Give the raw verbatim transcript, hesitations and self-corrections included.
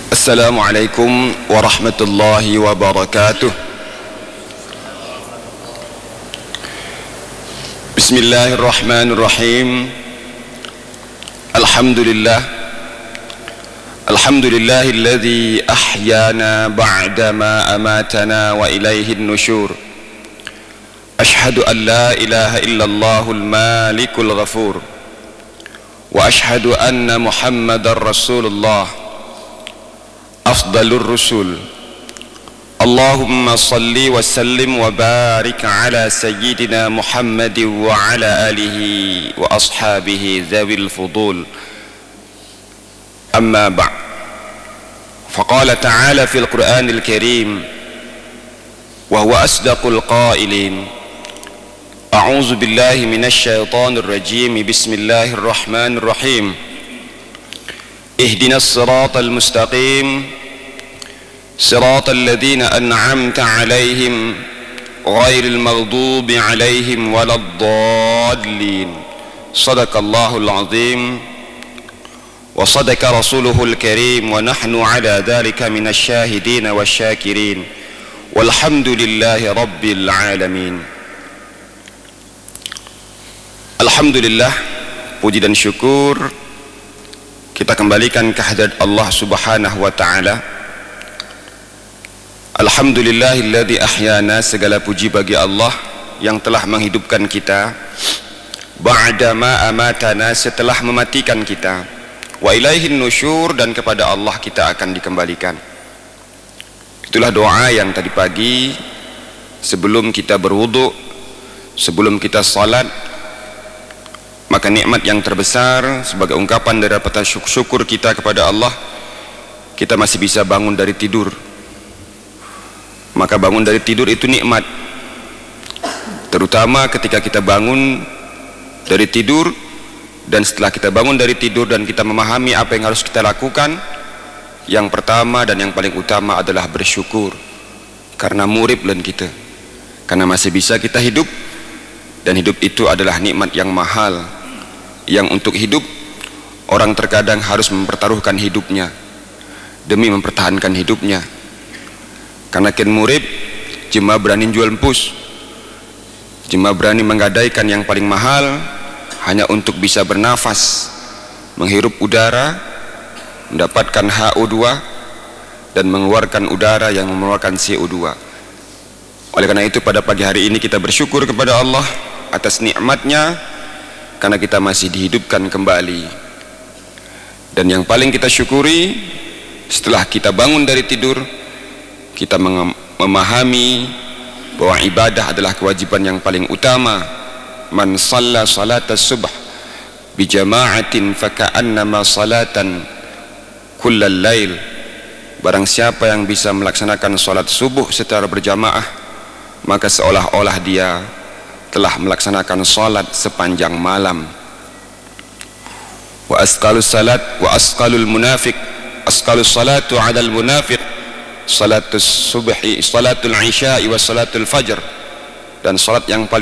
Assalamualaikum warahmatullahi wabarakatuh. Bismillahirrahmanirrahim. Alhamdulillah. Alhamdulillahilladzi ahyana ba'dama amatana wa ilaihin nusyur. Ashhadu an la ilaha illallahul malikul ghafur. Wa ashhadu anna Muhammadar Rasulullah afdalur rusul. Allahumma salli wa sallim wa barik ala sayyidina Muhammad wa ala alihi wa ashabihi dzawil fudul. Amma ba'd. Faqala ta'ala fil Qur'anil Karim wa huwa asdaqul qailin. A'udzu billahi minasy syaithanir rajim. Bismillahir rahmanir rahim. Ihdinas siratal mustaqim. صراط الذين أنعمت عليهم غير المغضوب عليهم ولا الضالين. صدق الله العظيم وصدق رسوله الكريم ونحن على ذلك من الشاهدين والشاكرين والحمد لله رب العالمين. Alhamdulillah, puji dan syukur kita kembalikan kehadirat Allah Subhanahu wa taala. Alhamdulillahilladzi ahyana, segala puji bagi Allah yang telah menghidupkan kita, ba'dama amatana, setelah mematikan kita, wa ilaihin nusyur, dan kepada Allah kita akan dikembalikan. Itulah doa yang tadi pagi sebelum kita berwudu, sebelum kita salat. Maka nikmat yang terbesar sebagai ungkapan daripada syukur kita kepada Allah, kita masih bisa bangun dari tidur. Maka bangun dari tidur itu nikmat, terutama ketika kita bangun dari tidur, dan setelah kita bangun dari tidur dan kita memahami apa yang harus kita lakukan, yang pertama dan yang paling utama adalah bersyukur karena murib lan kita, karena masih bisa kita hidup, dan hidup itu adalah nikmat yang mahal, yang untuk hidup orang terkadang harus mempertaruhkan hidupnya demi mempertahankan hidupnya. Karena ken murib cuma berani jual empus, cuma berani menggadaikan yang paling mahal hanya untuk bisa bernafas, menghirup udara, mendapatkan H O dua, dan mengeluarkan udara yang mengeluarkan C O dua. Oleh karena itu pada pagi hari ini kita bersyukur kepada Allah atas nikmatnya, karena kita masih dihidupkan kembali. Dan yang paling kita syukuri, setelah kita bangun dari tidur, kita memahami bahwa ibadah adalah kewajiban yang paling utama. Man shalla salata subh bi jama'atin fa ka'annama salatan kullal lail. Barang siapa yang bisa melaksanakan salat subuh secara berjamaah, maka seolah-olah dia telah melaksanakan salat sepanjang malam. Wa asqalus salat wa asqalul munafiq, asqalus salatu 'alal munafiq salatus subhi, salatul isya'i wa salatul fajr. Dan salat yang paling